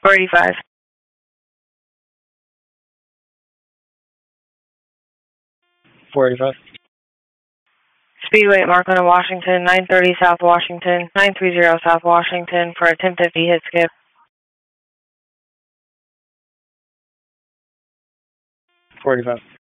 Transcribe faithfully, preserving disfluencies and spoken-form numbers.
four eighty-five. four eighty-five. Speedway Marklin, Washington, nine thirty South Washington, nine thirty South Washington for a ten fifty hit skip. four eighty-five.